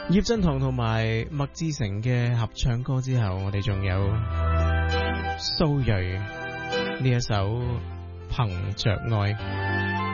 葉振棠同埋麥志誠嘅合唱歌之後，我哋仲有蘇芮呢一首憑着愛。